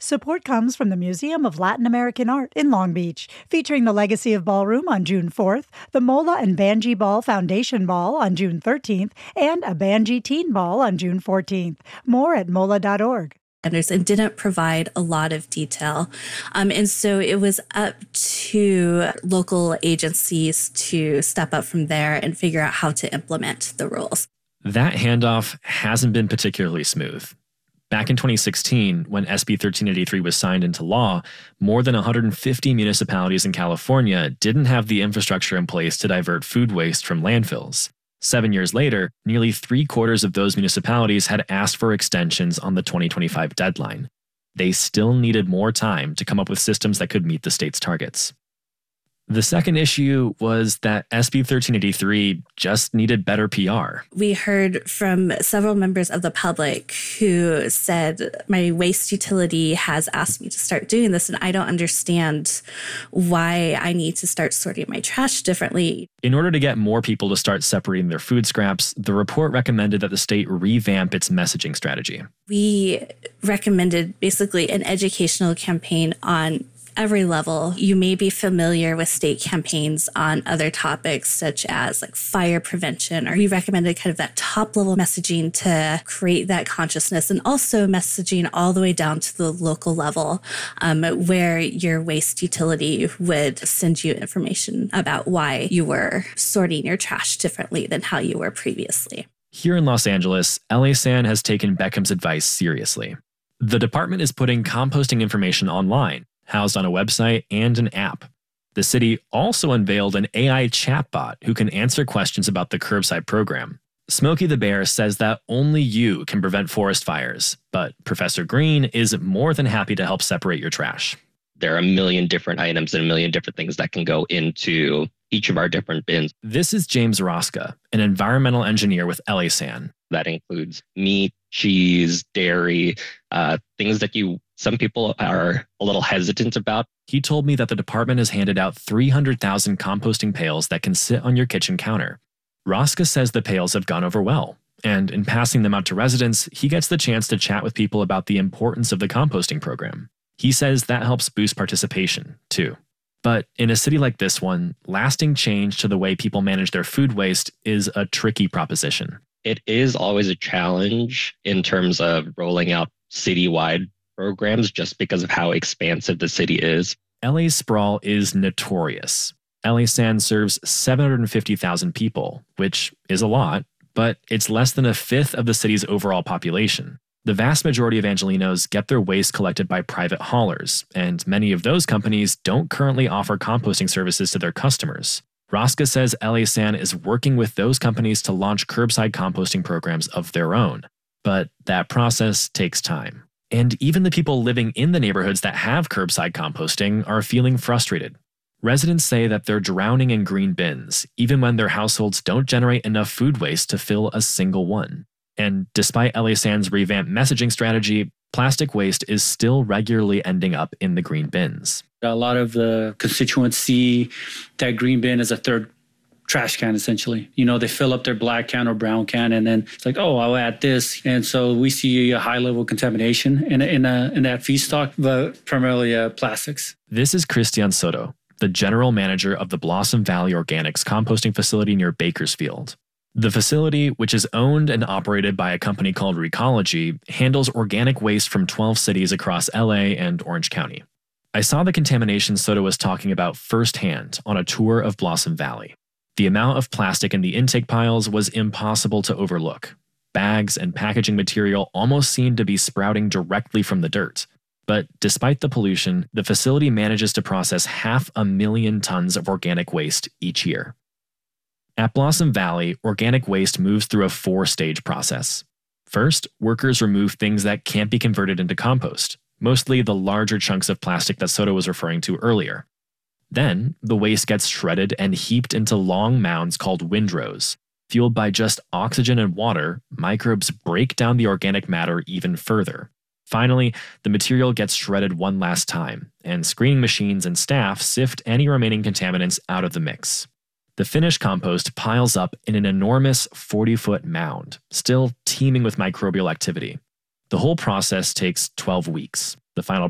Support comes from the Museum of Latin American Art in Long Beach, featuring the Legacy of Ballroom on June 4th, the Mola and Banji Ball Foundation Ball on June 13th, and a Banji Teen Ball on June 14th. More at mola.org. And didn't provide a lot of detail. And so it was up to local agencies to step up from there and figure out how to implement the rules. That handoff hasn't been particularly smooth. Back in 2016, when SB 1383 was signed into law, more than 150 municipalities in California didn't have the infrastructure in place to divert food waste from landfills. 7 years later, nearly 3/4 of those municipalities had asked for extensions on the 2025 deadline. They still needed more time to come up with systems that could meet the state's targets. The second issue was that SB 1383 just needed better PR. We heard from several members of the public who said, my waste utility has asked me to start doing this, and I don't understand why I need to start sorting my trash differently. In order to get more people to start separating their food scraps, the report recommended that the state revamp its messaging strategy. We recommended basically an educational campaign on every level. You may be familiar with state campaigns on other topics such as like fire prevention, or we recommended kind of that top level messaging to create that consciousness, and also messaging all the way down to the local level where your waste utility would send you information about why you were sorting your trash differently than how you were previously. Here in Los Angeles, LA San has taken Beckham's advice seriously. The department is putting composting information online, housed on a website and an app. The city also unveiled an AI chatbot who can answer questions about the curbside program. Smokey the Bear says that only you can prevent forest fires, but Professor Green is more than happy to help separate your trash. There are a million different items and a million different things that can go into each of our different bins. This is James Rosca, an environmental engineer with LA San. That includes meat, cheese, dairy, things that some people are a little hesitant about. He told me that the department has handed out 300,000 composting pails that can sit on your kitchen counter. Rosca says the pails have gone over well, and in passing them out to residents, he gets the chance to chat with people about the importance of the composting program. He says that helps boost participation, too. But in a city like this one, lasting change to the way people manage their food waste is a tricky proposition. It is always a challenge in terms of rolling out citywide programs just because of how expansive the city is. LA's sprawl is notorious. LA San serves 750,000 people, which is a lot, but it's less than a fifth of the city's overall population. The vast majority of Angelenos get their waste collected by private haulers, and many of those companies don't currently offer composting services to their customers. Rosca says LA San is working with those companies to launch curbside composting programs of their own, but that process takes time. And even the people living in the neighborhoods that have curbside composting are feeling frustrated. Residents say that they're drowning in green bins, even when their households don't generate enough food waste to fill a single one. And despite LA San's revamped messaging strategy, plastic waste is still regularly ending up in the green bins. A lot of the constituents see that green bin as a third trash can, essentially. They fill up their black can or brown can, and then it's like, oh, I'll add this. And so we see a high level of contamination in that feedstock, but primarily plastics. This is Christian Soto, the general manager of the Blossom Valley Organics composting facility near Bakersfield. The facility, which is owned and operated by a company called Recology, handles organic waste from 12 cities across LA and Orange County. I saw the contamination Soto was talking about firsthand on a tour of Blossom Valley. The amount of plastic in the intake piles was impossible to overlook. Bags and packaging material almost seemed to be sprouting directly from the dirt. But despite the pollution, the facility manages to process 500,000 tons of organic waste each year. At Blossom Valley, organic waste moves through a 4-stage process. First, workers remove things that can't be converted into compost, mostly the larger chunks of plastic that Soto was referring to earlier. Then, the waste gets shredded and heaped into long mounds called windrows. Fueled by just oxygen and water, microbes break down the organic matter even further. Finally, the material gets shredded one last time, and screening machines and staff sift any remaining contaminants out of the mix. The finished compost piles up in an enormous 40-foot mound, still teeming with microbial activity. The whole process takes 12 weeks. The final